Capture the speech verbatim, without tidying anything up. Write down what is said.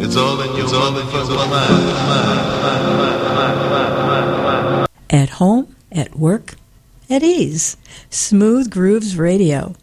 It's all in your motherfucking mind. At home, at work, at ease. Smooth Grooves Radio.